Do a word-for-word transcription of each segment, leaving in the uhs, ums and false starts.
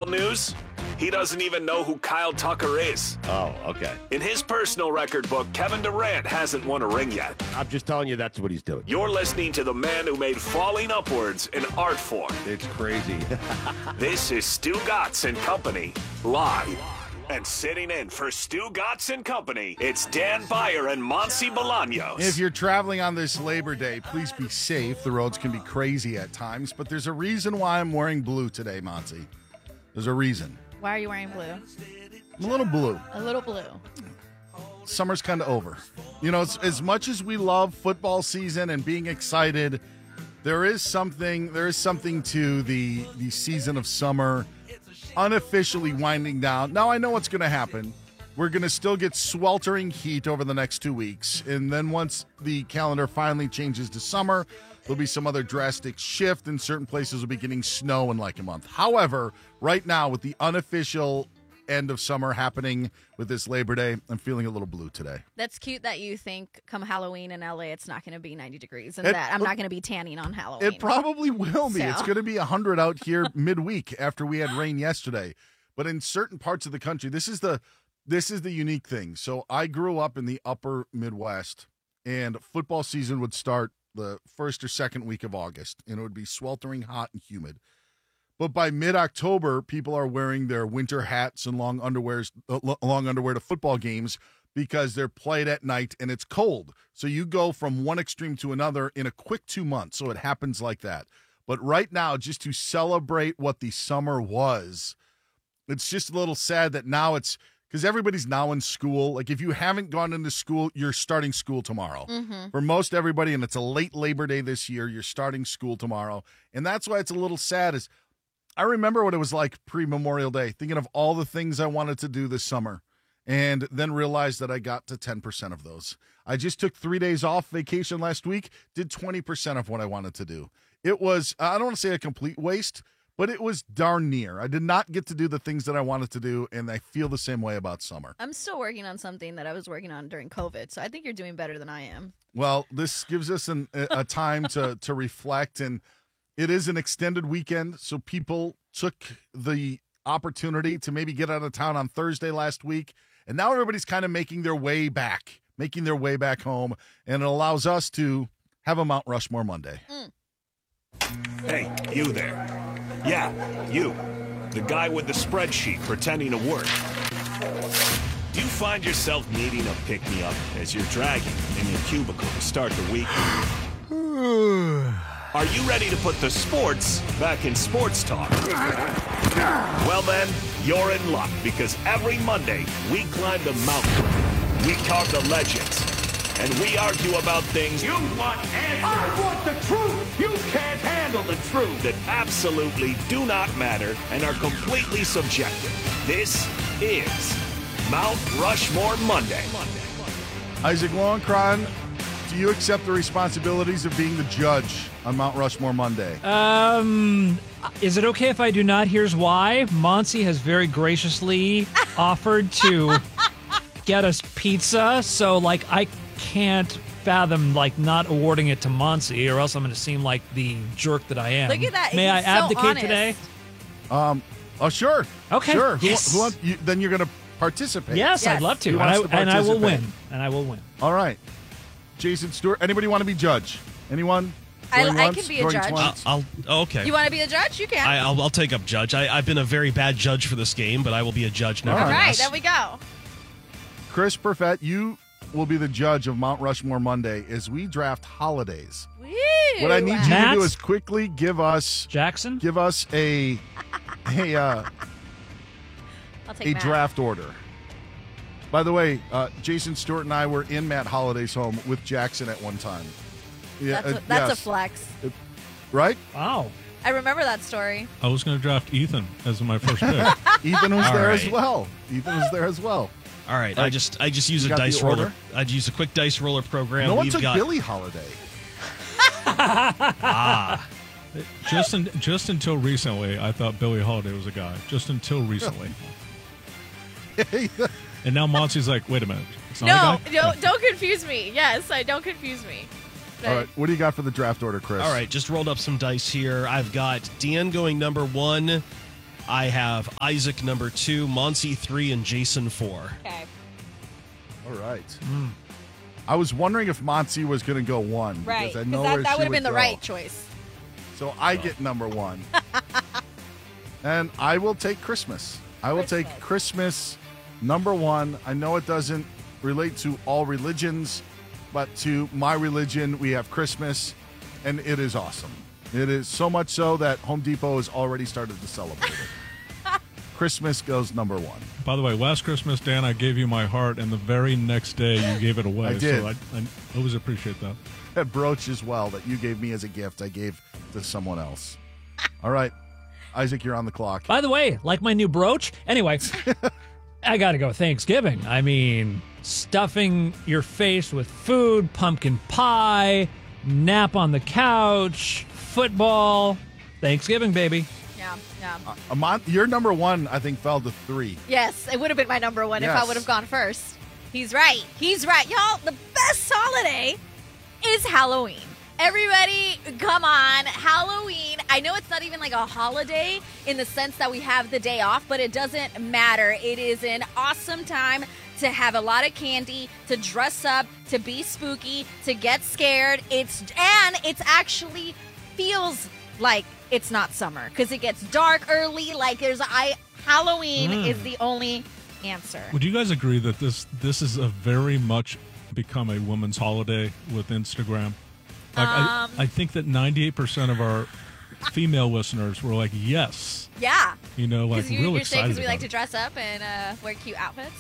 news? He doesn't even know who Kyle Tucker is. Oh, okay. In his personal record book, Kevin Durant hasn't won a ring yet. I'm just telling you that's what he's doing. You're listening to the man who made falling upwards an art form. It's crazy. This is Stu Gatz and Company, live. And sitting in for Stu Gatz and Company, it's Dan Beyer and Monty Bolaños. If you're traveling on this Labor Day, please be safe. The roads can be crazy at times, but there's a reason why I'm wearing blue today, Monty. There's a reason. Why are you wearing blue? I'm a little blue. A little blue. Summer's kind of over. You know, as, as much as we love football season and being excited, there is something there is something to the the season of summer unofficially winding down. Now I know what's going to happen. We're going to still get sweltering heat over the next two weeks. And then once the calendar finally changes to summer, there'll be some other drastic shift, and certain places will be getting snow in like a month. However, right now, with the unofficial end of summer happening with this Labor Day, I'm feeling a little blue today. That's cute that you think come Halloween in L A it's not going to be ninety degrees and It- that I'm not going to be tanning on Halloween. It probably will be. So. It's going to be one hundred out here midweek after we had rain yesterday. But in certain parts of the country, this is the this is the unique thing. So I grew up in the upper Midwest, and football season would start the first or second week of August, and it would be sweltering hot and humid. But by mid-October, people are wearing their winter hats and long underwears, uh, long underwear to football games because they're played at night and it's cold. So you go from one extreme to another in a quick two months. So it happens like that. But right now, just to celebrate what the summer was, it's just a little sad that now it's because everybody's now in school. Like if you haven't gone into school, you're starting school tomorrow. Mm-hmm. For most everybody, and it's a late Labor Day this year, you're starting school tomorrow. And that's why it's a little sad is I remember what it was like pre-Memorial Day, thinking of all the things I wanted to do this summer, and then realized that I got to ten percent of those. I just took three days off vacation last week, did twenty percent of what I wanted to do. It was, I don't want to say a complete waste, but it was darn near. I did not get to do the things that I wanted to do, and I feel the same way about summer. I'm still working on something that I was working on during COVID, so I think you're doing better than I am. Well, this gives us an, a, a time to, to reflect, and it is an extended weekend, so people took the opportunity to maybe get out of town on Thursday last week, and now everybody's kind of making their way back, making their way back home, and it allows us to have a Mount Rushmore Monday. Mm. Hey, you there. Yeah, you. The guy with the spreadsheet pretending to work. Do you find yourself needing a pick-me-up as you're dragging in your cubicle to start the week? Are you ready to put the sports back in sports talk? Well then, you're in luck because every Monday we climb the mountain, we talk the legends, and we argue about things you want answers. I want the truth. You can't handle the truth that absolutely do not matter and are completely subjective. This is Mount Rushmore Monday. Isaac Lowenkron, do you accept the responsibilities of being the judge on Mount Rushmore Monday? Um, is it okay if I do not? Here's why. Monty has very graciously offered to get us pizza, so like I can't fathom like not awarding it to Monty, or else I'm going to seem like the jerk that I am. Look at that. May He's I so abdicate honest. today? Um, oh, sure. Okay. Sure. Who- Yes. Who, want- you, then you're going to participate. Yes, Yes. I'd love to, He and I, wants to and I will participate. win, and I will win. All right. Jason Stewart. Anybody want to be judge? Anyone? I- Going I once? can be a Going judge. twice? I'll, I'll okay. You want to be a judge? You can. I, I'll, I'll take up judge. I, I've been a very bad judge for this game, but I will be a judge All All right, nevertheless. there we go. Chris Perfett, you will be the judge of Mount Rushmore Monday as we draft holidays. Woo! What I need you Matt? to do is quickly give us Jackson? give us a a uh, I'll take a Matt. draft order. By the way, uh, Jason Stewart and I were in Matt Holliday's home with Jackson at one time. Yeah, That's, uh, a, that's yes. a flex. Right? Wow. I remember that story. I was going to draft Ethan as my first pick. Ethan was All there right. as well. Ethan was there as well. All right, Like, I just I just use you a got the dice roller. order? I'd use a quick dice roller program. No one We've took got Billie Holiday. ah. just in, just until recently, I thought Billie Holiday was a guy. Just until recently. And now Monty's like, wait a minute. It's not No, a guy? no, don't confuse me. Yes, I don't confuse me. All right, what do you got for the draft order, Chris? All right, just rolled up some dice here. I've got Dan going number one, I have Isaac number two, Monty three, and Jason four. Okay. All right. Mm. I was wondering if Monty was going to go one. Right. Because I Because know that, where that she would have been the go. right choice. So I get number one. And I will take Christmas. I will Christmas. take Christmas number one. I know it doesn't relate to all religions, but to my religion, we have Christmas, and it is awesome. It is so much so that Home Depot has already started to celebrate it. Christmas goes number one. By the way, last Christmas, Dan, I gave you my heart, and the very next day you gave it away. I did. So I, I always appreciate that. That brooch as well that you gave me as a gift, I gave to someone else. All right. Isaac, you're on the clock. By the way, like my new brooch. Anyway, I got to go Thanksgiving. I mean, stuffing your face with food, pumpkin pie, nap on the couch, football. Thanksgiving, baby. Yeah, yeah. Uh, Amon, your number one, I think, fell to three. Yes, it would have been my number one if Yes. I would have gone first. He's right. He's right. Y'all, the best holiday is Halloween. Everybody, come on. Halloween. I know it's not even like a holiday in the sense that we have the day off, but it doesn't matter. It is an awesome time to have a lot of candy, to dress up, to be spooky, to get scared. It's and it's actually feels like it's not summer because it gets dark early. Like there's I Halloween Mm. is the only answer. Would you guys agree that this this is a very much become a woman's holiday with Instagram? Like, Um, I, I think that ninety-eight percent of our female listeners were like, yes. Yeah. You know, like Because you, real you're saying excited because we like about to it. dress up and uh, wear cute outfits.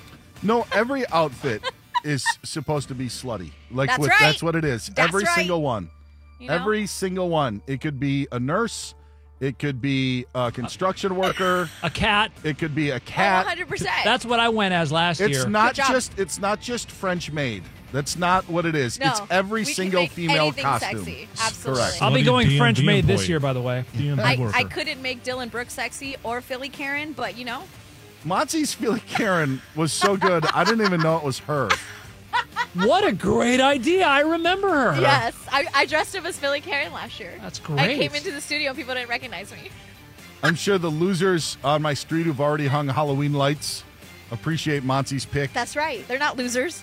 No, every outfit is supposed to be slutty. Like That's with, right. That's what it is. That's every right. single one. You know? Every single one. It could be a nurse. It could be a construction worker. A cat. It could be a Oh, cat. one hundred percent. That's what I went as last It's year. not Good job. just. It's not just French made. That's not what it is. No, it's every we can single make female anything costume. sexy. Absolutely. Correct. I'll be Love you, going D M V French made this employee. year, by the way. D M V I, worker. I couldn't make Dylan Brooks sexy or Philly Karen, but you know. Monty's Philly Karen was so good. I didn't even know it was her. What a great idea. I remember her. Yes. I, I dressed up as Philly Karen last year. That's I great. came into the studio and people didn't recognize me. I'm sure the losers on my street who've already hung Halloween lights appreciate Monty's pick. That's right. They're not losers.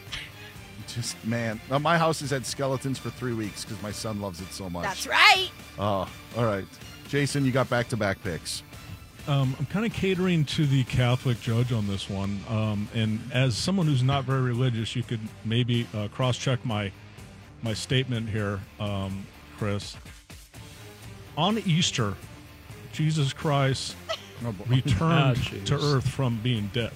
Just, man. Uh, my house has had skeletons for three weeks because my son loves it so much. That's right. Oh, all right. Jason, you got back-to-back picks. Um, I'm kind of catering to the Catholic judge on this one. Um, and as someone who's not very religious, you could maybe uh, cross-check my my statement here, um, Chris. On Easter, Jesus Christ Oh, boy. returned Ah, jeez. to earth from being dead.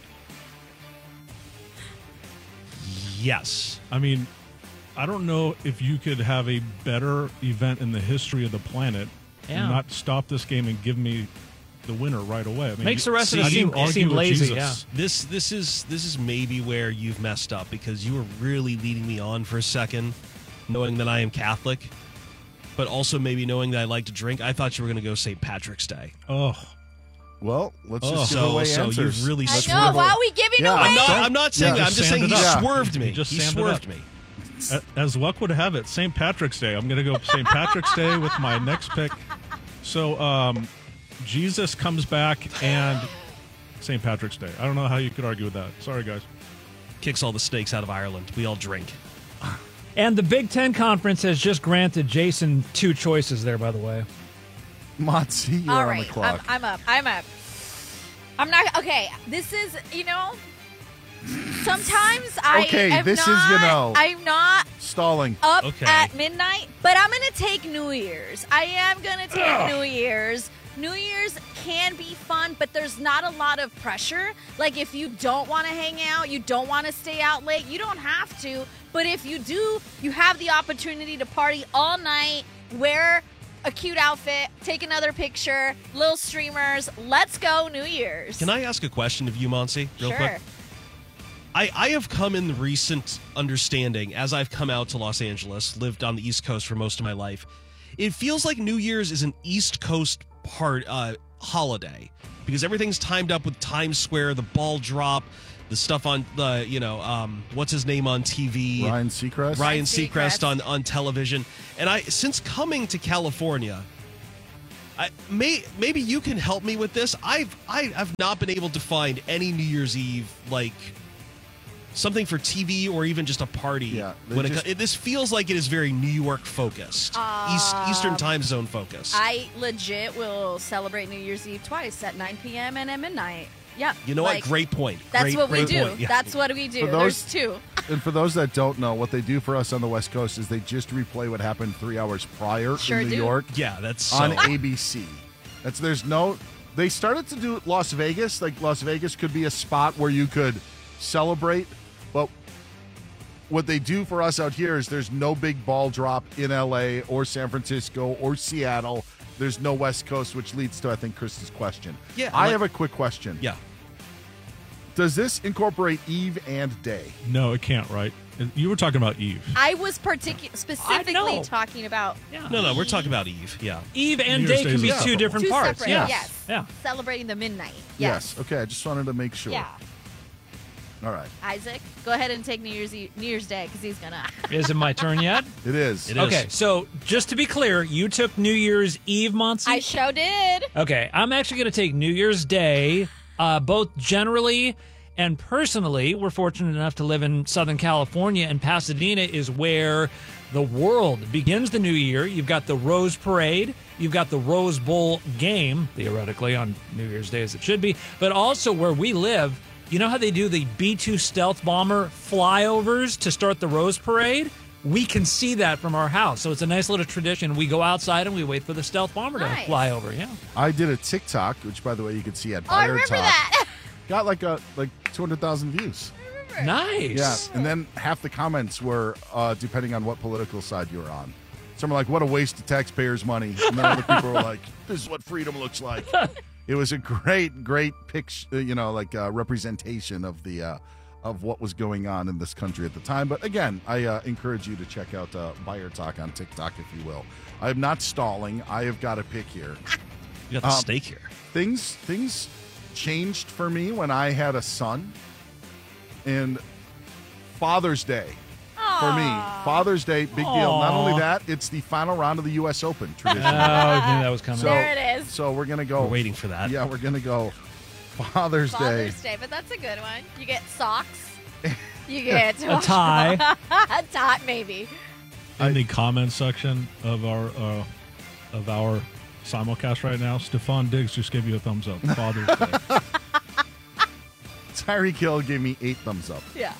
Yes. I mean, I don't know if you could have a better event in the history of the planet Yeah. and not stop this game and give me the winner right away. I mean, Makes the rest of how it do you seem- argue seem with lazy, Jesus? This this is this is maybe where you've messed up because you were really leading me on for a second, knowing that I am Catholic, but also maybe knowing that I like to drink. I thought you were going to go Saint Patrick's Day. Oh, Well, let's Oh. just give So away so answers. you've really I swerved. know. Why are we giving Yeah, away? I'm not. Don't- I'm not saying yeah, that. I'm just just saying he sand it up. swerved me. You just He sand it swerved up. me. A- as luck would have it, Saint Patrick's Day. I'm going to go Saint Patrick's Day with my next pick. So, um, Jesus comes back and Saint Patrick's Day. I don't know how you could argue with that. Sorry, guys. Kicks all the snakes out of Ireland. We all drink. And the Big Ten Conference has just granted Jason two choices there, by the way. Monty, you're All on right. the clock. I'm, I'm up. I'm up. I'm not. Okay. This is, you know, sometimes I Okay, am this is, not, you know. I'm not Stalling. up Okay. at midnight, but I'm going to take New Year's. I am going to take New Year's. New Year's can be fun, but there's not a lot of pressure. Like if you don't want to hang out, you don't want to stay out late, you don't have to. But if you do, you have the opportunity to party all night, wear a cute outfit, take another picture, little streamers. Let's go New Year's. Can I ask a question of you, Monty, real Sure. quick? I, I have come in the recent understanding as I've come out to Los Angeles, lived on the East Coast for most of my life. It feels like New Year's is an East Coast part uh, holiday because everything's timed up with Times Square, the ball drop, the stuff on the you know um, what's his name on T V, Ryan Seacrest. Ryan Seacrest. Seacrest on on television. And I since coming to California, I, may, maybe you can help me with this. I've I, I've not been able to find any New Year's Eve like something for T V or even just a party. Yeah, they when just- it, it, this feels like it is very New York focused, East, Eastern Time Zone focused. I legit will celebrate New Year's Eve twice at nine p.m. and at midnight. Yeah. you know like, what? Great point. That's great, what we great do. point. Yeah. That's what we do. For those- There's two. And for those that don't know, what they do for us on the West Coast is they just replay what happened three hours prior Sure in New do. York yeah, that's so, on A B C. That's there's no. They started to do Las Vegas. Like Las Vegas could be a spot where you could celebrate, but what they do for us out here is there's no big ball drop in L A or San Francisco or Seattle. There's no West Coast, which leads to I think Chris's question. Yeah, I like- have a quick question. yeah. Does this incorporate eve and day? No, it can't, right? You were talking about Eve. I was particu- specifically know. talking about Yeah. No, no, we're talking about Eve. Yeah. Eve and New Year's day Day can is be a two separate different two parts. separate. Yeah. Yes. Yeah. Celebrating the midnight. Yes. Yes. Okay. I just wanted to make sure. Yeah. All right. Isaac, go ahead and take New Year's Eve, New Year's Day because he's gonna. Is it my turn yet? It is. It is. Okay, so just to be clear, you took New Year's Eve, Monty? I sure did. Okay, I'm actually going to take New Year's Day, uh, both generally and personally. We're fortunate enough to live in Southern California, and Pasadena is where the world begins the new year. You've got the Rose Parade. You've got the Rose Bowl game, theoretically, on New Year's Day as it should be. But also where we live, you know how they do the B two stealth bomber flyovers to start the Rose Parade? We can see that from our house. So it's a nice little tradition. We go outside and we wait for the stealth bomber Nice. to fly over. Yeah. I did a TikTok, which by the way you can see at Oh, I Fire remember Talk. that. Got like a like two hundred thousand views. Nice. Yeah, and then half the comments were uh, depending on what political side you were on. Some were like, "What a waste of taxpayers' money," and then other people were like, "This is what freedom looks like." It was a great, great picture, you know, like uh, representation of the uh, of what was going on in this country at the time. But again, I uh, encourage you to check out uh, Buyer Talk on TikTok if you will. I am not stalling. I have got a pick here. You got the Um, steak here. Things things changed for me when I had a son, and Father's Day. For me, Father's Day, big deal. Not only that, it's the final round of the U S Open Oh, tradition. I knew that was coming. So, There it is. So we're gonna go. We're waiting for that. Yeah, we're gonna go. Father's, Father's Day. Day, but that's a good one. You get socks. You get A tie. a tie, maybe. In the comment section of our uh, of our simulcast right now, Stefan Diggs just gave you a thumbs up. Father's Day. Tyreek Hill gave me eight thumbs up. Yeah.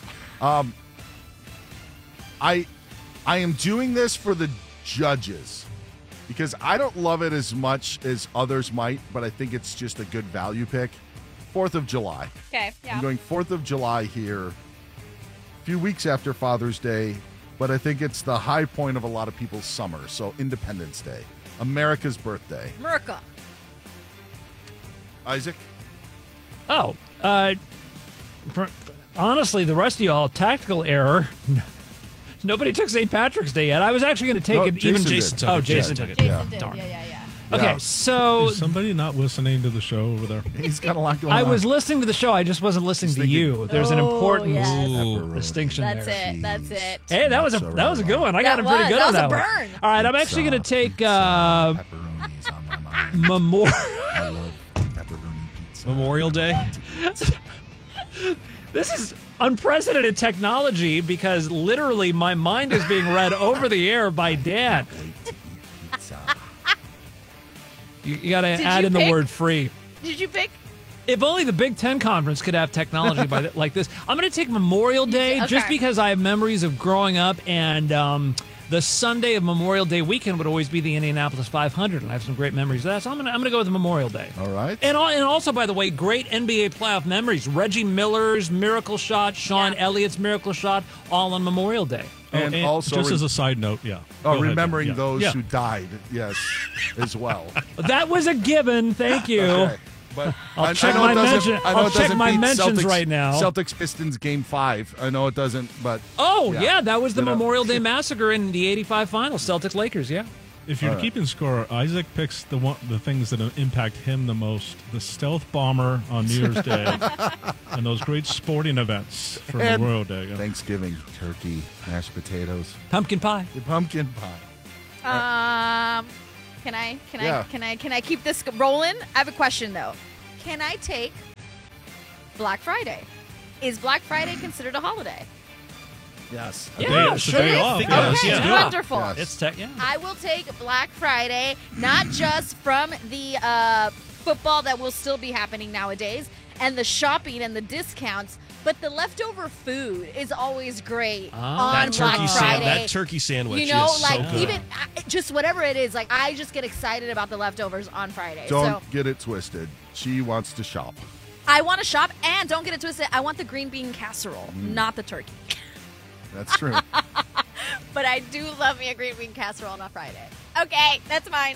I, I am doing this for the judges because I don't love it as much as others might, but I think it's just a good value pick. Fourth of July. Okay. Yeah. I'm going Fourth of July here. A few weeks after Father's Day, but I think it's the high point of a lot of people's summer. So Independence Day, America's birthday. Merca. Isaac. Oh, uh, for, honestly, the rest of y'all, tactical error. Nobody took Saint Patrick's Day yet. I was actually going to take No, it. Jason even did. Jason took Oh, it. Jason Yeah. took it. Jason Yeah. did. Darn. Yeah, yeah, yeah. Okay, Yeah. so Is somebody not listening to the show over there? He's got a lot going I on. was listening to the show. I just wasn't listening He's to thinking- you. There's an Oh, important yes. Pepperoni. distinction That's there. it. That's it. Hey, that was a that was a good one. I got That him pretty was. good That on was a that one. burn. All right, I'm Pizza, actually going to take pizza, uh, pepperoni's on my mind. Memorial. I love pepperoni pizza. Memorial Day. This is unprecedented technology because literally my mind is being read over the air by Dan. Wait to eat pizza. You, you got to Did add you in the pick- word free. Did you pick? If only the Big Ten Conference could have technology by th- like this. I'm going to take Memorial Day okay. just because I have memories of growing up, and um, the Sunday of Memorial Day weekend would always be the Indianapolis five hundred, and I have some great memories of that. So I'm going to I'm going to go with Memorial Day. All right. And, al- and also, by the way, great N B A playoff memories. Reggie Miller's miracle shot, Sean Yeah. Elliott's miracle shot, all on Memorial Day. and, And also, just re- as a side note, yeah. oh, Go ahead, remembering yeah. those Yeah. who died, yes, as well. That was a given. Thank you. Okay. But I'll I, check I know my it doesn't, mention- I know I'll it check doesn't my beat mentions Celtics, right now. Celtics Pistons game five. I know it doesn't, but Oh, Yeah. yeah, that was the You know. Memorial Day Massacre in the eighty-five finals. Celtics Lakers, yeah. If you're All right. keeping score, Isaac picks the one, the things that impact him the most: the stealth bomber on New Year's Day, and those great sporting events for And Memorial Day. Yeah. Thanksgiving turkey, mashed potatoes, Pumpkin pie. the pumpkin pie. Um, Can I? Can Yeah. I? Can I? Can I keep this rolling? I have a question though. Can I take Black Friday? Is Black Friday considered a holiday? Yes. A Yeah, day, it's sure a day is. off. Think yeah. yes, Okay, yeah. wonderful. Yes. It's tech. Yeah. I will take Black Friday, not just from the uh, football that will still be happening nowadays, and the shopping and the discounts, but the leftover food is always great Ah. on That Black turkey, Friday. san- that turkey sandwich you know, is like so good. even uh, just whatever it is, like I just get excited about the leftovers on Friday. Don't So get it twisted. She wants to shop. I want to shop, and don't get it twisted. I want the green bean casserole, Mm. not the turkey. That's true. But I do love me a green bean casserole on a Friday. Okay, that's mine.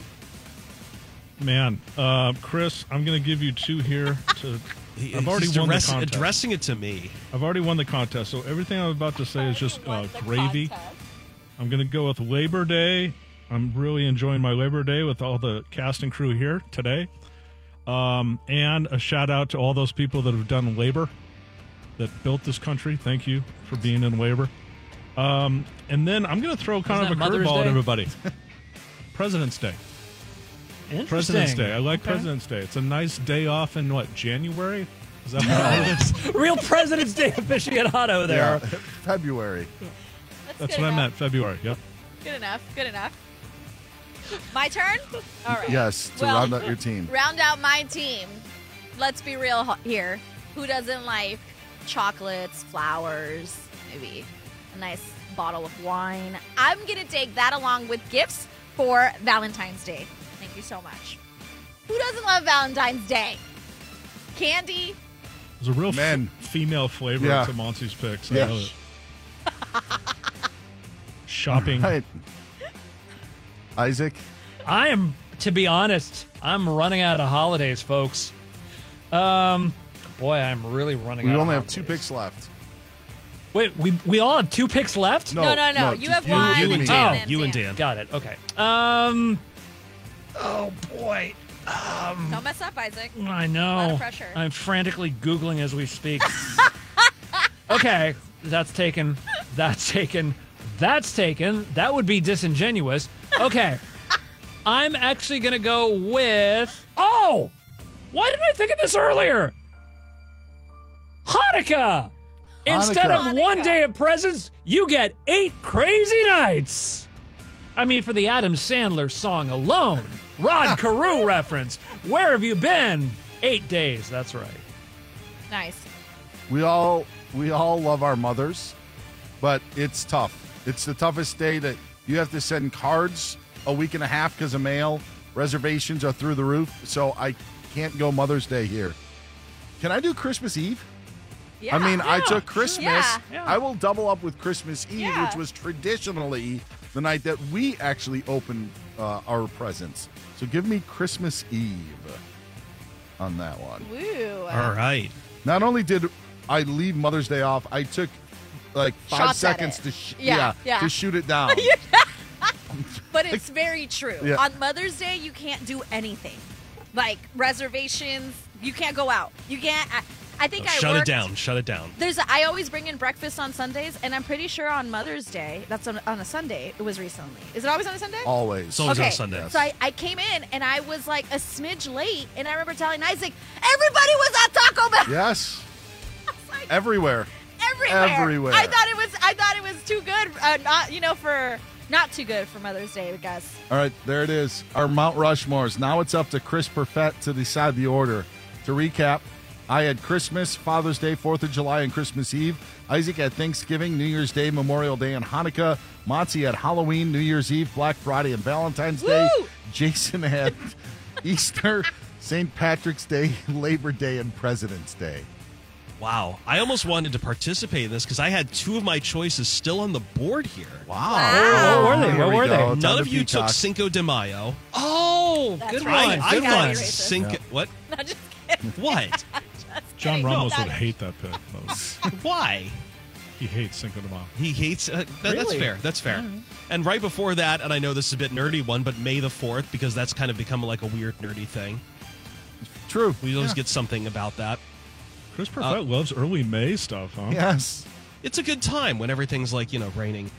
Man, uh, Chris, I'm going to give you two here. To He- I've already he's won the address- contest. addressing it to me. I've already won the contest, so everything I'm about to say is just uh, gravy. I'm going to go with Labor Day. I'm really enjoying my Labor Day with all the cast and crew here today. Um, and a shout out to all those people that have done labor, that built this country. Thank you for being in labor. Um, and then I'm going to throw kind Isn't of a that Mother's curveball at Day? everybody. President's Day. Interesting. President's Day. I like Okay. President's Day. It's a nice day off in what, January? Is that what it is? Real President's Day aficionado there. Yeah. February. That's, That's good what I enough. meant. February. Yep. Good enough. Good enough. My turn? All right. Yes, to Well, round out your team. Round out my team. Let's be real ho- here. Who doesn't like chocolates, flowers, maybe a nice bottle of wine? I'm going to take that along with gifts for Valentine's Day. Thank you so much. Who doesn't love Valentine's Day? Candy? There's a real f- Men. female flavor Yeah. to Monty's picks. I Yeah. love it. Shopping. Right. Isaac. I am, to be honest, I'm running out of holidays, folks. Um, boy, I'm really running We out. only of have two holidays. picks left. Wait, we we all have two picks left. No, No, no, no. no, You just have you- one. You and me. Dan. then You and Dan. Got it. Okay. Um. Oh boy. Um. Don't mess up, Isaac. I A lot know. of pressure. I'm frantically Googling as we speak. Okay, that's taken. That's taken. That's taken. That would be disingenuous. Okay. I'm actually going to go with. Oh! Why didn't I think of this earlier? Hanukkah! Instead Hanukkah. of one Hanukkah. day of presents, you get eight crazy nights. I mean, for the Adam Sandler song alone, Rod Carew reference. Where have you been? Eight days. That's right. Nice. We all we all love our mothers, but it's tough. It's the toughest day that you have to send cards a week and a half because of mail. Reservations are through the roof, so I can't go Mother's Day here. Can I do Christmas Eve? Yeah. I mean, I Yeah, took Christmas. Yeah. Yeah. I will double up with Christmas Eve, Yeah. which was traditionally the night that we actually opened uh, our presents. So give me Christmas Eve on that one. Woo. All right. Not only did I leave Mother's Day off, I took like five Shots at seconds it. to sh- Yeah, yeah. to shoot it down. But it's very true. Yeah. On Mother's Day, you can't do anything. Like reservations, you can't go out. You can't. I, I think I Shut worked, it down. Shut it down. There's. A, I always bring in breakfast on Sundays, and I'm pretty sure on Mother's Day, that's on, on a Sunday. It was recently. Is it always on a Sunday? Always. So- Always on okay. a Sunday. So I, I came in and I was like a smidge late, and I remember telling Isaac, everybody was at Taco Bell. Yes. I was like, Everywhere. everywhere. Everywhere. I thought it was. I thought it was too good. Uh, not you know for not too good for Mother's Day, I guess. All right, there it is. Our Mount Rushmores. Now it's up to Chris Perfett to decide the order. To recap, I had Christmas, Father's Day, fourth of July, and Christmas Eve. Isaac had Thanksgiving, New Year's Day, Memorial Day, and Hanukkah. Monty had Halloween, New Year's Eve, Black Friday, and Valentine's Day. Woo! Jason had Easter, Saint Patrick's Day, Labor Day, and President's Day. Wow. I almost wanted to participate in this because I had two of my choices still on the board here. Wow. Wow. What were they? Here What we were they? go. Time None to of you took peacock. Cinco de Mayo. Oh, That's good right. one. I, I Good gotta one. want be racist. Cinco. What? No, just kidding. What? John kidding. Ramos No, would that- hate that pick. though. Why? He hates Cinco de Mayo. He hates. Uh, that, That's Really? fair. That's fair. And right before that, and I know this is a bit nerdy one, but May the fourth, because that's kind of become like a weird nerdy thing. True. We always Yeah. get something about that. Chris Perfett loves early May stuff, huh? Yes. It's a good time when everything's like, you know, raining.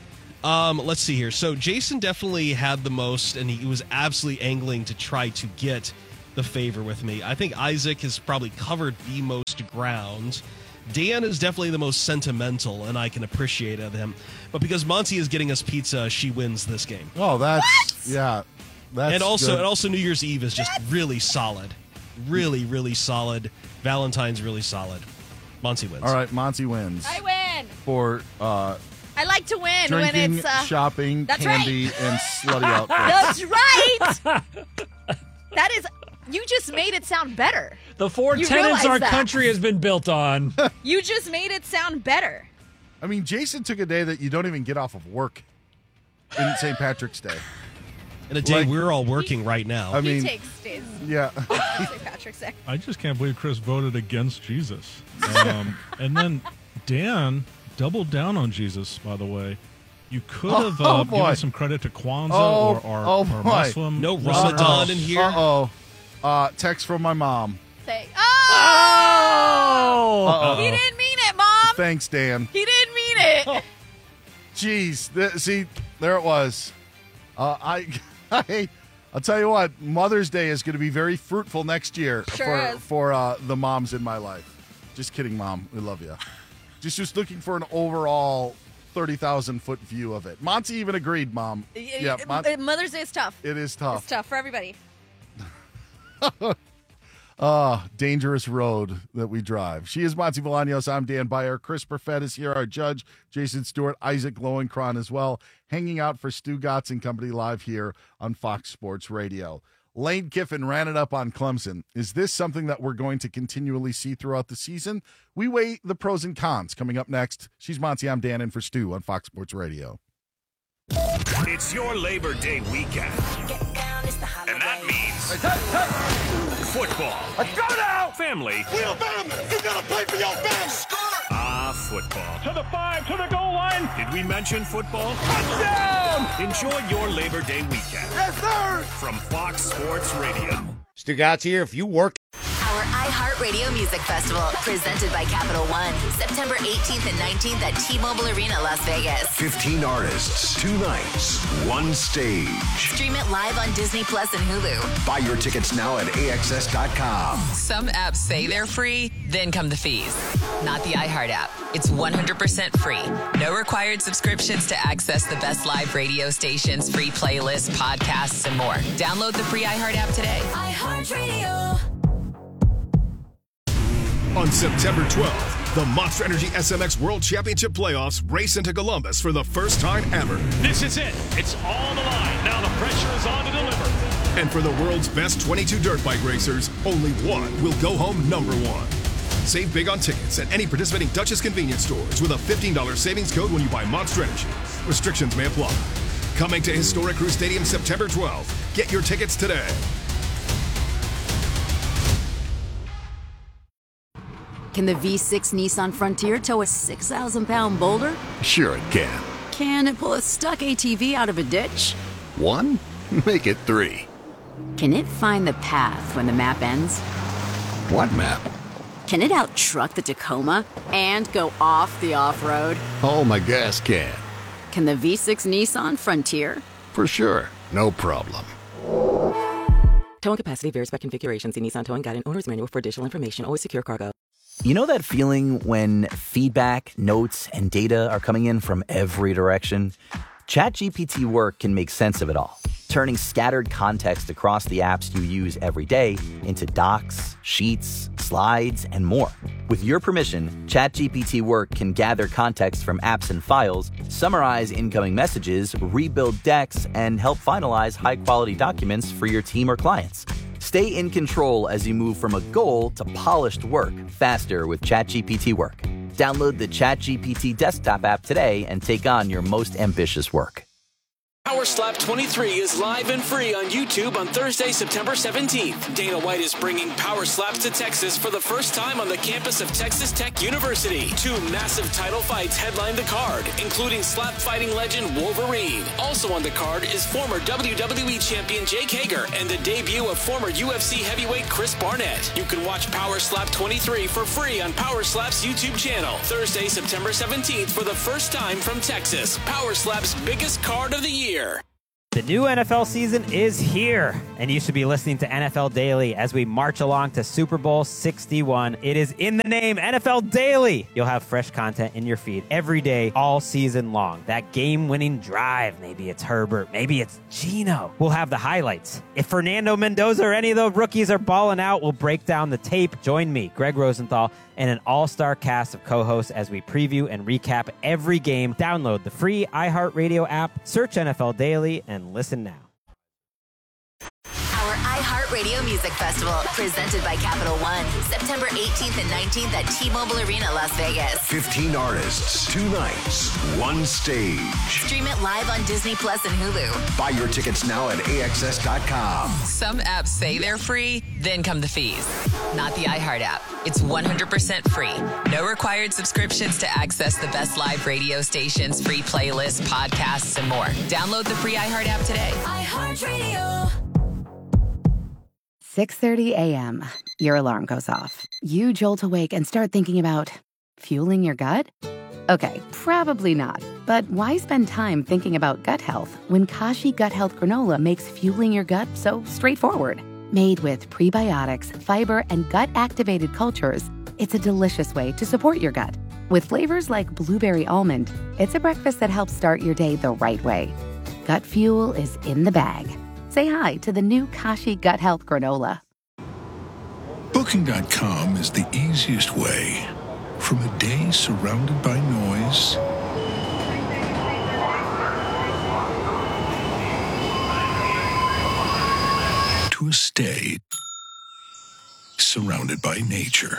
Um, let's see here. So Jason definitely had the most, and he was absolutely angling to try to get the favor with me. I think Isaac has probably covered the most ground. Dan is definitely the most sentimental, and I can appreciate it of him. But because Monty is getting us pizza, she wins this game. Oh, that's What? yeah. That's and also, good. and also, New Year's Eve is just really solid, really, really solid. Valentine's really solid. Monty wins. All right, Monty wins I win. for uh, I like to win when drinking, it's. Uh, shopping, that's candy, right. and slutty outfits. That's right. That is. You just made it sound better. The four You tenets realize our that. country has been built on. You just made it sound better. I mean, Jason took a day that you don't even get off of work in Saint Patrick's Day. And a day Like- we're all working right now. I He mean, takes days. yeah. Saint Patrick's Day. I just can't believe Chris voted against Jesus. Um, and then Dan doubled down on Jesus, by the way. You could have Oh, uh, boy. given some credit to Kwanzaa Oh, or our, oh, our boy. Muslim. No listeners. Ramadan in here. Uh-oh. Uh, text from my mom. Say, oh! Uh-oh. He didn't mean it, Mom. Thanks, Dan. He didn't mean it. Jeez. Th- see, there it was. Uh, I, I, I'll tell you what, Mother's Day is going to be very fruitful next year Sure for, is. for uh, the moms in my life. Just kidding, Mom. We love you. Just, just looking for an overall thirty thousand foot view of it. Monty even agreed, Mom. Yeah, Mon- Uh, Mother's Day is tough. it is tough. It's tough for everybody. Ah, dangerous road that we drive. She is Monty Bolaños. I'm Dan Byer. Chris Perfett is here, our judge. Jason Stewart, Isaac Lowenkron as well, hanging out for Stu Gotts and Company live here on Fox Sports Radio. Lane Kiffin ran it up on Clemson. Is this something that we're going to continually see throughout the season? We weigh the pros and cons. Coming up next, she's Monty. I'm Dan in for Stu on Fox Sports Radio. It's your Labor Day weekend. And that means football. Let's go now! Family. We Alabama! You gotta play for your family! Ah, football. To the five, to the goal line! Did we mention football? Touchdown! Enjoy your Labor Day weekend Yes, sir! from Fox Sports Radio. Stu Gotts here. If you work Our iHeartRadio Music Festival, presented by Capital One, September eighteenth and nineteenth at T-Mobile Arena, Las Vegas. fifteen artists, two nights, one stage. Stream it live on Disney Plus and Hulu. Buy your tickets now at A X S dot com. Some apps say they're free, then come the fees. Not the iHeart app. It's one hundred percent free. No required subscriptions to access the best live radio stations, free playlists, podcasts, and more. Download the free iHeart app today. iHeartRadio. On September twelfth, the Monster Energy S M X World Championship Playoffs race into Columbus for the first time ever. This is it. It's on the line. Now the pressure is on to deliver. And for the world's best twenty-two dirt bike racers, only one will go home number one. Save big on tickets at any participating Dutchess convenience stores with a fifteen dollars savings code when you buy Monster Energy. Restrictions may apply. Coming to Historic Crew Stadium September twelfth. Get your tickets today. Can the V six Nissan Frontier tow a six thousand pound boulder? Sure it can. Can it pull a stuck A T V out of a ditch? One? Make it three. Can it find the path when the map ends? What map? Can it out-truck the Tacoma and go off the off-road? Oh, my gas can. Can the V six Nissan Frontier? For sure. No problem. Towing capacity varies by configuration. See Nissan Towing Guide and Owner's Manual for additional information. Always secure cargo. You know that feeling when feedback, notes, and data are coming in from every direction? ChatGPT Work can make sense of it all, turning scattered context across the apps you use every day into docs, sheets, slides, and more. With your permission, ChatGPT Work can gather context from apps and files, summarize incoming messages, rebuild decks, and help finalize high-quality documents for your team or clients. Stay in control as you move from a goal to polished work faster with ChatGPT Work. Download the ChatGPT desktop app today and take on your most ambitious work. Power Slap twenty-three is live and free on YouTube on Thursday, September seventeenth. Dana White is bringing Power Slaps to Texas for the first time on the campus of Texas Tech University. Two massive title fights headline the card, including slap fighting legend Wolverine. Also on the card is former W W E champion Jake Hager and the debut of former U F C heavyweight Chris Barnett. You can watch Power Slap twenty-three for free on Power Slap's YouTube channel. Thursday, September seventeenth for the first time from Texas. Power Slap's biggest card of the year. The new N F L season is here, and you should be listening to N F L Daily as we march along to Super Bowl sixty-one. It is in the name, N F L Daily. You'll have fresh content in your feed every day, all season long. That game-winning drive, maybe it's Herbert, maybe it's Geno. We'll have the highlights. If Fernando Mendoza or any of the rookies are balling out, we'll break down the tape. Join me, Greg Rosenthal, and an all-star cast of co-hosts as we preview and recap every game. Download the free iHeartRadio app, search N F L Daily, and listen now. Our iHeartRadio Music Festival, presented by Capital One, September eighteenth and nineteenth at T-Mobile Arena, Las Vegas. fifteen artists, two nights, one stage. Stream it live on Disney Plus and Hulu. Buy your tickets now at A X S dot com. Some apps say they're free, then come the fees. Not the iHeart app. It's one hundred percent free. No required subscriptions to access the best live radio stations, free playlists, podcasts, and more. Download the free iHeart app today. iHeartRadio. six thirty a.m. Your alarm goes off. You jolt awake and start thinking about fueling your gut? Okay, probably not. But why spend time thinking about gut health when Kashi Gut Health Granola makes fueling your gut so straightforward? Made with prebiotics, fiber, and gut-activated cultures, it's a delicious way to support your gut. With flavors like blueberry almond, it's a breakfast that helps start your day the right way. Gut fuel is in the bag. Say hi to the new Kashi Gut Health Granola. Booking dot com is the easiest way. From a day surrounded by noise to a stay surrounded by nature.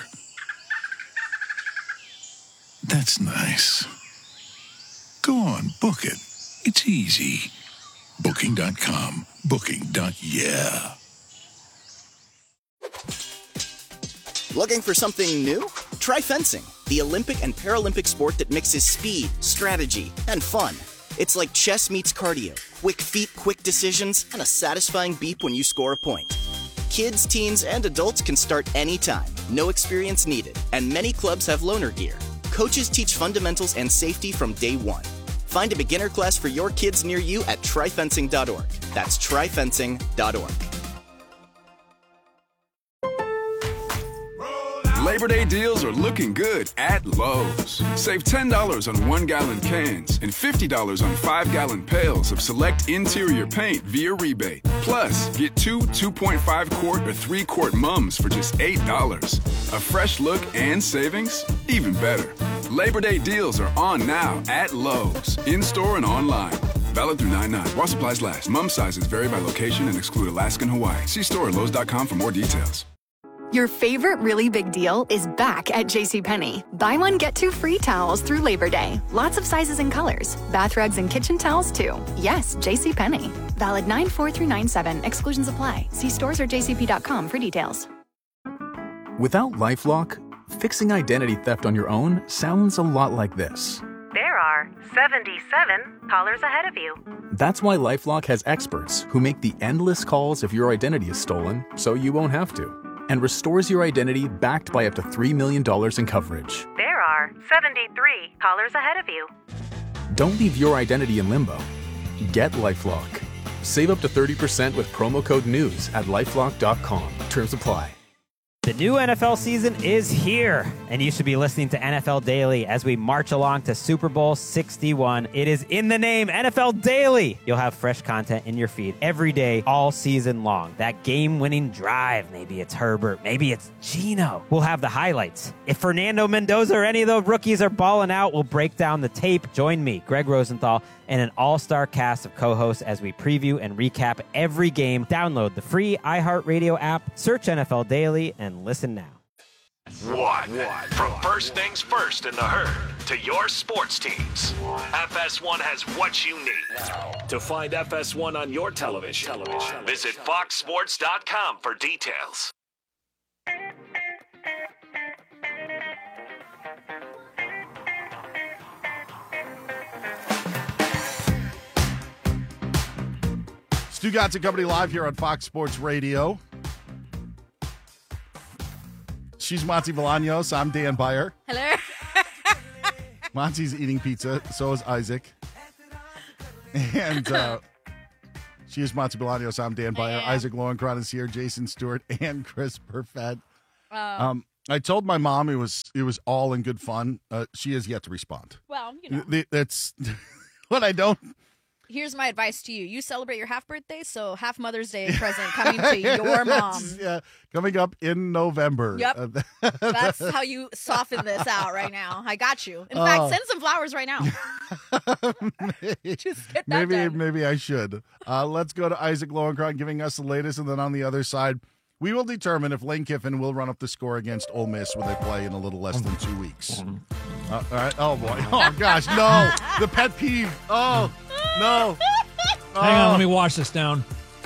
That's nice. Go on, book it. It's easy. Booking dot com. Booking. Yeah. Looking for something new? Try fencing, the Olympic and Paralympic sport that mixes speed, strategy, and fun. It's like chess meets cardio, quick feet, quick decisions, and a satisfying beep when you score a point. Kids, teens, and adults can start anytime, no experience needed, and many clubs have loaner gear. Coaches teach fundamentals and safety from day one. Find a beginner class for your kids near you at try fencing dot org. That's try fencing dot org. Labor Day deals are looking good at Lowe's. Save ten dollars on one-gallon cans and fifty dollars on five-gallon pails of select interior paint via rebate. Plus, get two two point five quart or three quart mums for just eight dollars. A fresh look and savings? Even better. Labor Day deals are on now at Lowe's, in-store and online. Valid through nine nine. While supplies last. Mum sizes vary by location and exclude Alaska and Hawaii. See store at lowes dot com for more details. Your favorite really big deal is back at JCPenney. Buy one, get two free towels through Labor Day. Lots of sizes and colors. Bath rugs and kitchen towels, too. Yes, JCPenney. Valid nine four through nine seven. Exclusions apply. See stores or j c p dot com for details. Without LifeLock, fixing identity theft on your own sounds a lot like this. There are seventy-seven callers ahead of you. That's why LifeLock has experts who make the endless calls if your identity is stolen so you won't have to, and restores your identity backed by up to three million dollars in coverage. There are seventy-three callers ahead of you. Don't leave your identity in limbo. Get LifeLock. Save up to thirty percent with promo code NEWS at lifelock dot com. Terms apply. The new N F L season is here, and you should be listening to N F L Daily as we march along to Super Bowl sixty-one. It is in the name, N F L Daily. You'll have fresh content in your feed every day, all season long. That game-winning drive, maybe it's Herbert, maybe it's Geno. We'll have the highlights. If Fernando Mendoza or any of the rookies are balling out, we'll break down the tape. Join me, Greg Rosenthal, and an all-star cast of co-hosts as we preview and recap every game. Download the free iHeartRadio app, search N F L Daily, and listen now. One. From first things first in the herd to your sports teams, F S one has what you need. To find F S one on your television, visit fox sports dot com for details. Stu Gatz and Company live here on Fox Sports Radio. She's Monty Bolaños. I'm Dan Beyer. Hello. Monty's eating pizza. So is Isaac. And uh, she is Monty Bolaños. I'm Dan Beyer. Isaac Lowenkron is here. Jason Stewart and Chris Perfett. Um, Um, I told my mom it was it was all in good fun. Uh, she has yet to respond. Well, you know. Th- That's what I don't. Here's my advice to you. You celebrate your half birthday, so half Mother's Day present coming to your mom. Yeah, coming up in November. Yep. That's how you soften this out right now. I got you. In Oh. fact, send some flowers right now. Just get that Maybe done. maybe I should. Uh, let's go to Isaac Lowenkron giving us the latest, and then on the other side, we will determine if Lane Kiffin will run up the score against Ole Miss when they play in a little less than two weeks. Uh, all right. Oh boy. Oh gosh. No. The pet peeve. Oh no. Hang on, Oh. let me wash this down.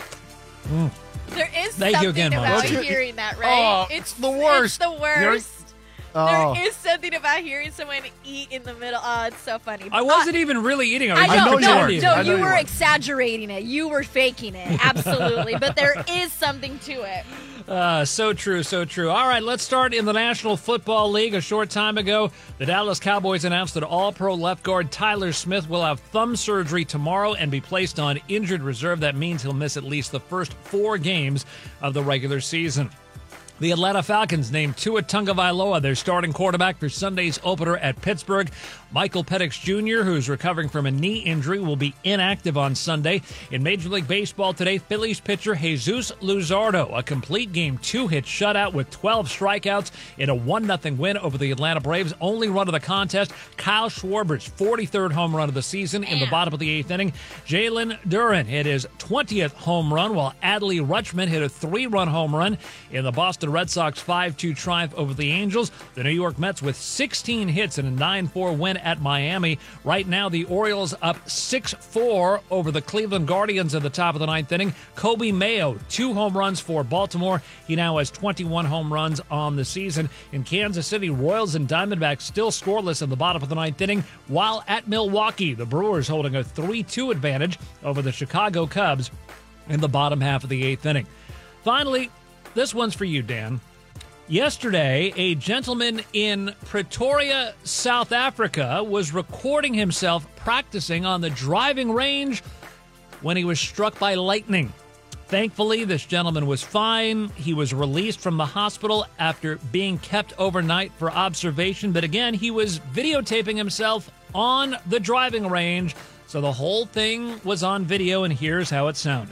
Mm. There is Thank you something again, Mom. about Don't you- hearing that, right? Oh, it's the worst. It's the worst. Oh. There is something about hearing someone eat in the middle. Oh, it's so funny. I wasn't even really eating. I was I just know, no, pretending. no, you were exaggerating it. You were faking it. Absolutely. But there is something to it. Uh, so true, so true. All right, let's start in the National Football League. A short time ago, the Dallas Cowboys announced that All-Pro left guard Tyler Smith will have thumb surgery tomorrow and be placed on injured reserve. That means he'll miss at least the first four games of the regular season. The Atlanta Falcons named Tua Tagovailoa their starting quarterback for Sunday's opener at Pittsburgh. Michael Penix Junior, who's recovering from a knee injury, will be inactive on Sunday. In Major League Baseball today, Phillies pitcher Jesus Luzardo, a complete game two-hit shutout with twelve strikeouts in a one nothing win over the Atlanta Braves. Only run of the contest, Kyle Schwarber's forty-third home run of the season in the bottom of the eighth inning. Jalen Duran hit his twentieth home run, while Adley Rutschman hit a three-run home run in the Boston Red Sox five two triumph over the Angels. The New York Mets with sixteen hits and a nine four win at Miami. Right now, the Orioles up six four over the Cleveland Guardians at the top of the ninth inning. Kobe Mayo, two home runs for Baltimore. He now has twenty-one home runs on the season. In Kansas City, Royals and Diamondbacks still scoreless in the bottom of the ninth inning, while at Milwaukee, the Brewers holding a three two advantage over the Chicago Cubs in the bottom half of the eighth inning. Finally, this one's for you, Dan. Yesterday, a gentleman in Pretoria, South Africa, was recording himself practicing on the driving range when he was struck by lightning. Thankfully, this gentleman was fine. He was released from the hospital after being kept overnight for observation. But again, he was videotaping himself on the driving range. So the whole thing was on video, and here's how it sounded.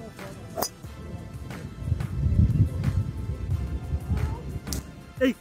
Hey.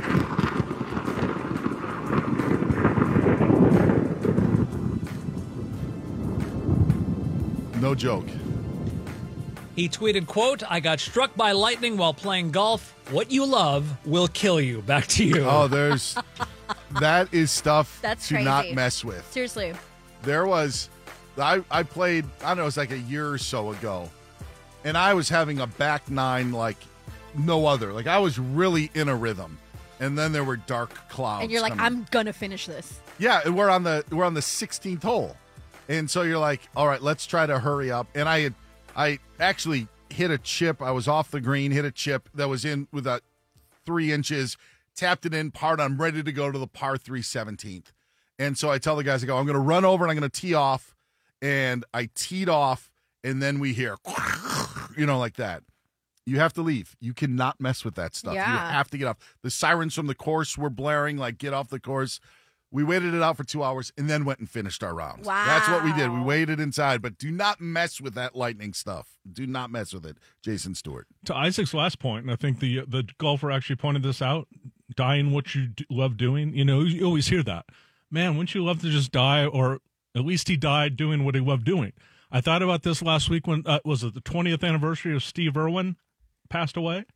No joke. He tweeted, quote, "I got struck by lightning while playing golf. What you love will kill you." Back to you. Oh, there's that is stuff That's to crazy. not mess with. Seriously. There was, I, I played, I don't know, it was like a year or so ago, and I was having a back nine like no other. Like I was really in a rhythm, and then there were dark clouds. And you're like, coming. I'm going to finish this. Yeah, and we're on the we're on the sixteenth hole, and so you're like, all right, let's try to hurry up. And I had, I actually hit a chip. I was off the green, hit a chip that was in with a three inches, tapped it in, part. I'm ready to go to the par three seventeenth. And so I tell the guys, I go, I'm going to run over and I'm going to tee off. And I teed off, and then we hear, you know, like that. You have to leave. You cannot mess with that stuff. Yeah. You have to get off. The sirens from the course were blaring, like, get off the course. We waited it out for two hours and then went and finished our round. Wow. That's what we did. We waited inside, but do not mess with that lightning stuff. Do not mess with it. Jason Stewart. To Isaac's last point, and I think the the golfer actually pointed this out, dying what you do, love doing. You know, you always hear that. Man, wouldn't you love to just die, or at least he died doing what he loved doing? I thought about this last week when, uh, was it the twentieth anniversary of Steve Irwin passed away?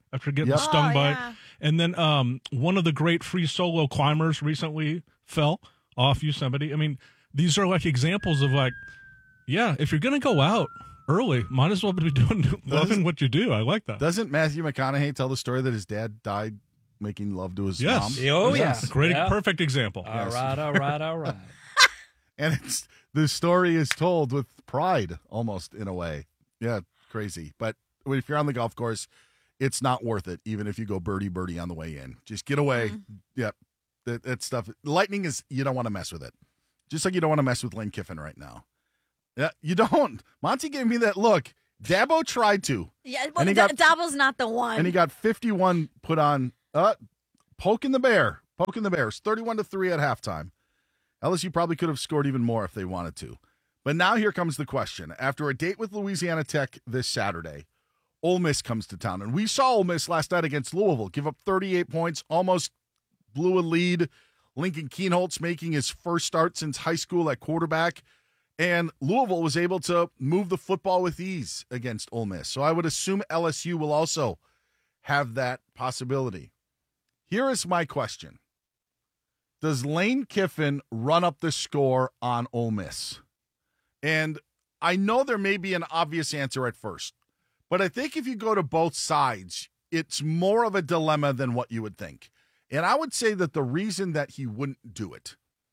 after getting Yep. stung Oh, by yeah. it. And then um, one of the great free solo climbers recently fell off Yosemite. I mean, these are like examples of like, yeah, if you're going to go out early, might as well be doing loving what you do. I like that. Doesn't Matthew McConaughey tell the story that his dad died making love to his Yes. mom? Oh, Yes. yeah. Great, Yeah. perfect example. All Yes. right, all right, all right. And it's the story is told with pride, almost in a way. Yeah, crazy. But if you're on the golf course, it's not worth it, even if you go birdie birdie on the way in. Just get away. Yep, that, that stuff. Lightning is you don't want to mess with it. Just like you don't want to mess with Lane Kiffin right now. Yeah, you don't. Monty gave me that look. Dabo tried to. Yeah, well, And he D- got- Dabo's not the one. And he got fifty-one put on, uh, poking the bear. Poking the Bears. thirty-one to three at halftime. L S U probably could have scored even more if they wanted to. But now here comes the question. After a date with Louisiana Tech this Saturday, Ole Miss comes to town. And we saw Ole Miss last night against Louisville give up thirty-eight points, almost blew a lead. Lincoln Kienholz making his first start since high school at quarterback. And Louisville was able to move the football with ease against Ole Miss. So I would assume L S U will also have that possibility. Here is my question. Does Lane Kiffin run up the score on Ole Miss? And I know there may be an obvious answer at first, but I think if you go to both sides, it's more of a dilemma than what you would think. And I would say that the reason that he wouldn't do it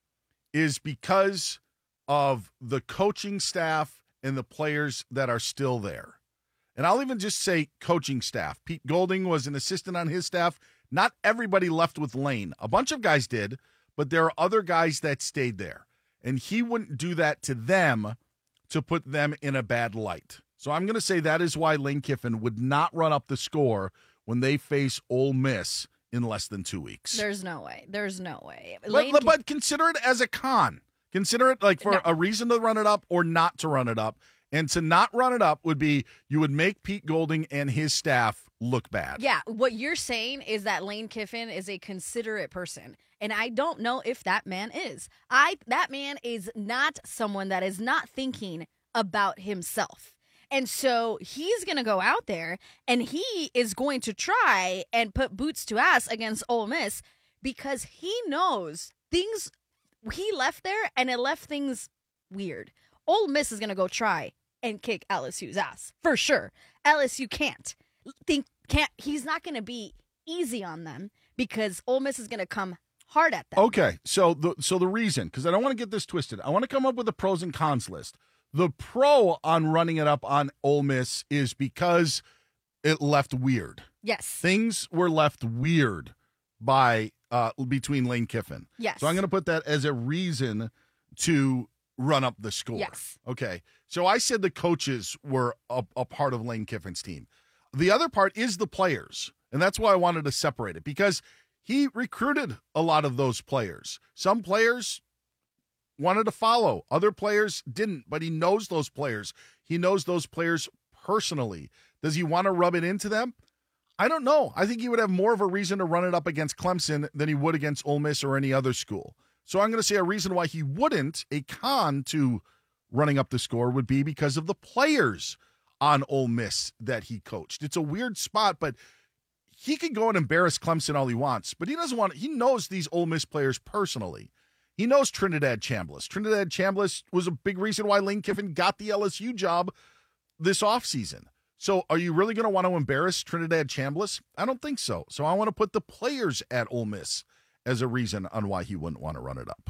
is because of the coaching staff and the players that are still there. And I'll even just say coaching staff. Pete Golding was an assistant on his staff. Not everybody left with Lane. A bunch of guys did, but there are other guys that stayed there. And he wouldn't do that to them to put them in a bad light. So I'm going to say that is why Lane Kiffin would not run up the score when they face Ole Miss in less than two weeks. There's no way. There's no way. But, Lane but consider it as a con. Consider it like for No. a reason to run it up or not to run it up. And to not run it up would be you would make Pete Golding and his staff look bad. Yeah, what you're saying is that Lane Kiffin is a considerate person, and I don't know if that man is. I that man is not someone that is not thinking about himself. And so he's going to go out there and he is going to try and put boots to ass against Ole Miss because he knows things he left there and it left things weird. Ole Miss is going to go try and kick L S U's ass for sure. L S U can't. Think can't he's not going to be easy on them because Ole Miss is going to come hard at them. Okay, so the so the reason, because I don't want to get this twisted, I want to come up with a pros and cons list. The pro on running it up on Ole Miss is because it left weird. Yes. Things were left weird by uh, between Lane Kiffin. Yes. So I'm going to put that as a reason to run up the score. Yes. Okay. So I said the coaches were a, a part of Lane Kiffin's team. The other part is the players, and that's why I wanted to separate it, because he recruited a lot of those players. Some players wanted to follow. Other players didn't, but he knows those players. He knows those players personally. Does he want to rub it into them? I don't know. I think he would have more of a reason to run it up against Clemson than he would against Ole Miss or any other school. So I'm going to say a reason why he wouldn't, a con to running up the score, would be because of the players on Ole Miss that he coached. It's a weird spot, but he can go and embarrass Clemson all he wants, but he doesn't want, he knows these Ole Miss players personally. He knows Trinidad Chambliss. Trinidad Chambliss was a big reason why Lane Kiffin got the L S U job this offseason. So are you really going to want to embarrass Trinidad Chambliss? I don't think so. So I want to put the players at Ole Miss as a reason on why he wouldn't want to run it up.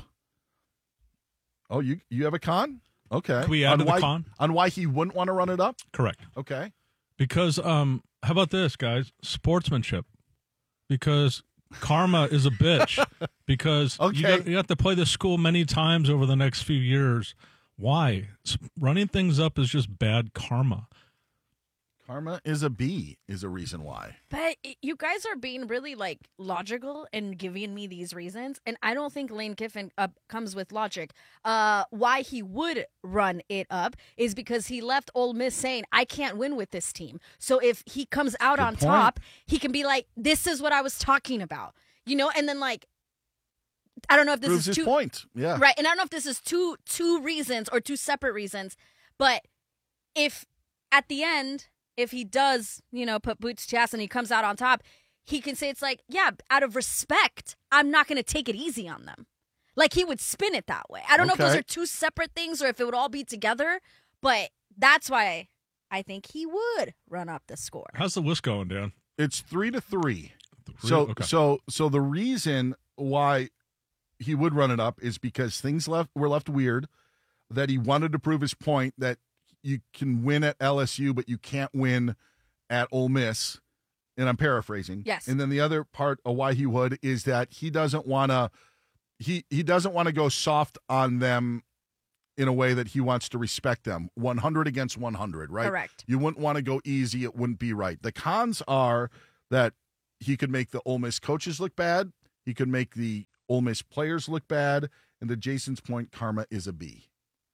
Oh, you you have a con? Okay. Can we add on to the why, con? On why he wouldn't want to run it up? Correct. Okay. Because um, how about this, guys? Sportsmanship. Because karma is a bitch. Because Okay. you, got, you have to play this school many times over the next few years. Why? S- Running things up is just bad karma. Karma is a B is a reason why. But you guys are being really like logical and giving me these reasons, and I don't think Lane Kiffin uh, comes with logic. Uh, why he would run it up is because he left Ole Miss saying, "I can't win with this team." So if he comes out Good on point. top, he can be like, "This is what I was talking about," you know. And then like, I don't know if this Proves is his two point. Yeah. right, and I don't know if this is two two reasons or two separate reasons, but if at the end if he does, you know, put boots to ass and he comes out on top, he can say it's like, yeah, out of respect, I'm not going to take it easy on them. Like, he would spin it that way. I don't okay. know if those are two separate things or if it would all be together, but that's why I think he would run up the score. How's the list going, Dan? It's three to three. three? So, okay. so, so the reason why he would run it up is because things left were left weird, that he wanted to prove his point that you can win at L S U, but you can't win at Ole Miss. And I'm paraphrasing. Yes. And then the other part of why he would is that he doesn't want to he he doesn't want to go soft on them in a way that he wants to respect them. one hundred against one hundred, right? Correct. You wouldn't want to go easy. It wouldn't be right. The cons are that he could make the Ole Miss coaches look bad. He could make the Ole Miss players look bad. And to Jason's point, karma is a B.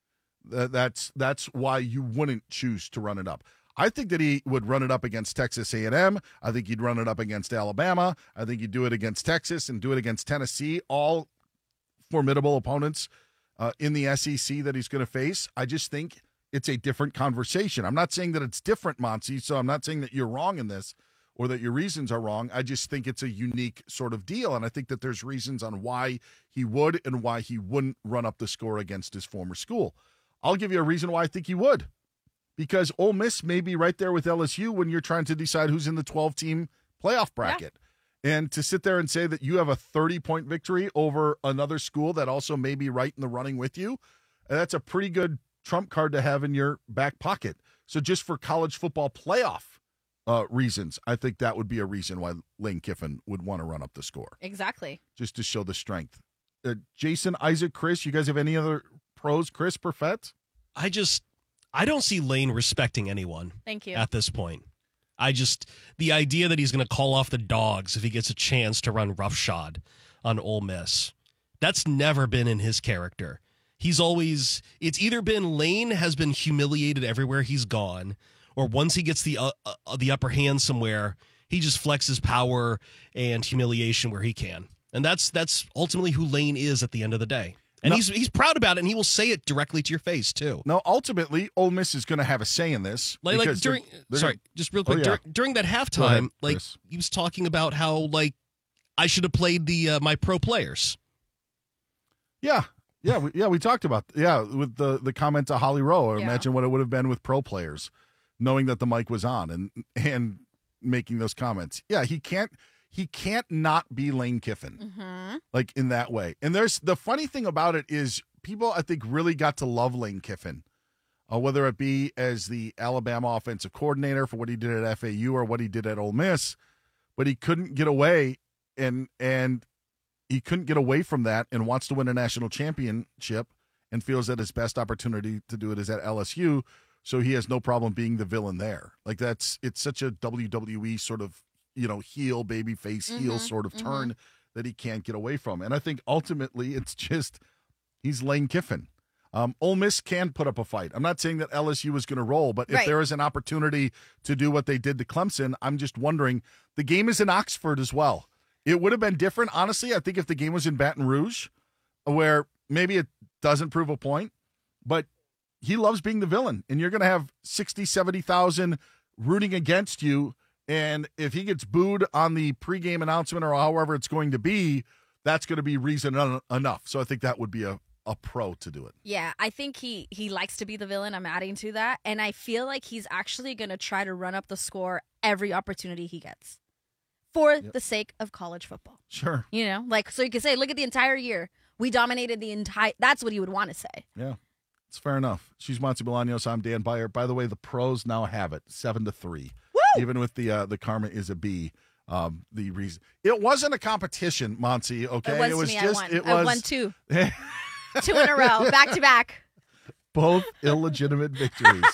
That's that's why you wouldn't choose to run it up. I think that he would run it up against Texas A and M. I think he'd run it up against Alabama. I think he'd do it against Texas and do it against Tennessee, all formidable opponents uh, in the S E C that he's going to face. I just think it's a different conversation. I'm not saying that it's different, Monty, so I'm not saying that you're wrong in this or that your reasons are wrong. I just think it's a unique sort of deal, and I think that there's reasons on why he would and why he wouldn't run up the score against his former school. I'll give you a reason why I think he would. Because Ole Miss may be right there with L S U when you're trying to decide who's in the twelve-team playoff bracket. Yeah. And to sit there and say that you have a thirty-point victory over another school that also may be right in the running with you, that's a pretty good trump card to have in your back pocket. So just for college football playoff uh, reasons, I think that would be a reason why Lane Kiffin would want to run up the score. Exactly. Just to show the strength. Uh, Jason, Isaac, Chris, you guys have any other pros? Chris, Perfett? I just... I don't see Lane respecting anyone. Thank you. At this point. I just, the idea that he's going to call off the dogs if he gets a chance to run roughshod on Ole Miss, that's never been in his character. He's always, it's either been Lane has been humiliated everywhere he's gone, or once he gets the uh, uh, the upper hand somewhere, he just flexes power and humiliation where he can. And that's that's ultimately who Lane is at the end of the day. And no, he's he's proud about it, and he will say it directly to your face, too. No, ultimately, Ole Miss is going to have a say in this. Like, like during, they're, they're sorry, gonna, just real quick, oh, yeah. during, during that halftime, ahead, like Chris. he was talking about how, like, I should have played the uh, my pro players. Yeah, yeah, we, yeah. We talked about yeah with the the comment to Holly Rowe. Or yeah. Imagine what it would have been with pro players, knowing that the mic was on and and making those comments. Yeah, he can't. He can't not be Lane Kiffin, mm-hmm. like in that way. And there's the funny thing about it is people, I think, really got to love Lane Kiffin, uh, whether it be as the Alabama offensive coordinator for what he did at F A U or what he did at Ole Miss, but he couldn't get away and and he couldn't get away from that and wants to win a national championship and feels that his best opportunity to do it is at L S U. So he has no problem being the villain there. Like that's it's such a W W E sort of, you know, heel, baby face, mm-hmm, heel sort of turn mm-hmm. that he can't get away from. And I think ultimately it's just he's Lane Kiffin. Um, Ole Miss can put up a fight. I'm not saying that L S U is going to roll, but if right. there is an opportunity to do what they did to Clemson, I'm just wondering. The game is in Oxford as well. It would have been different, honestly. I think if the game was in Baton Rouge, where maybe it doesn't prove a point, but he loves being the villain, and you're going to have sixty, seventy thousand rooting against you. And if he gets booed on the pregame announcement or however it's going to be, that's going to be reason en- enough. So I think that would be a, a pro to do it. Yeah, I think he, he likes to be the villain. I'm adding to that. And I feel like he's actually going to try to run up the score every opportunity he gets for yep. the sake of college football. Sure. You know, like, so you could say, look at the entire year. We dominated the entire, that's what he would want to say. Yeah, it's fair enough. She's Monty Bolaños. I'm Dan Beyer. By the way, the pros now have it seven to three. Even with the uh, the karma is a B. Um, the reason it wasn't a competition, Monty. Okay, it was, it was me. just I won. it was I won two, two in a row, back to back. Both illegitimate victories.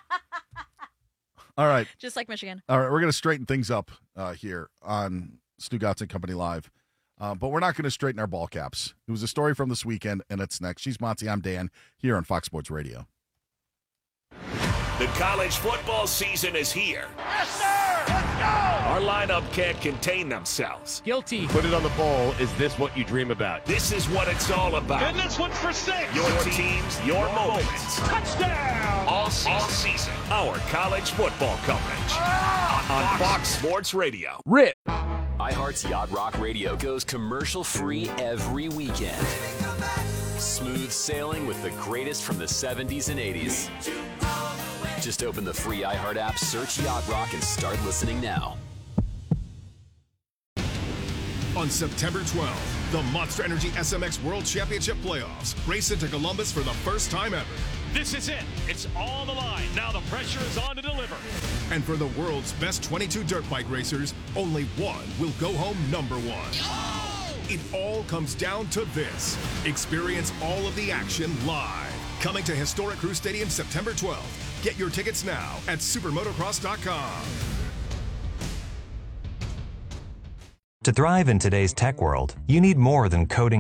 All right, just like Michigan. All right, we're going to straighten things up uh, here on Stugotz and Company Live, uh, but we're not going to straighten our ball caps. It was a story from this weekend, and it's next. She's Monty. I'm Dan here on Fox Sports Radio. The college football season is here. Yes, sir! Our lineup can't contain themselves. Guilty. Put it on the bowl. Is this what you dream about? This is what it's all about. And this one's for six. Your teams, your moments. Touchdown. All season. All season. Our college football coverage. On Fox Sports Radio. Rip. iHeart's Yacht Rock Radio goes commercial-free every weekend. Smooth sailing with the greatest from the seventies and eighties. Just open the free iHeart app, search Yacht Rock, and start listening now. On September twelfth, the Monster Energy S M X World Championship Playoffs race into Columbus for the first time ever. This is it. It's all the line. Now the pressure is on to deliver. And for the world's best twenty-two dirt bike racers, only one will go home number one. Oh! It all comes down to this. Experience all of the action live. Coming to Historic Crew Stadium September twelfth. Get your tickets now at supermotocross dot com. To thrive in today's tech world, you need more than coding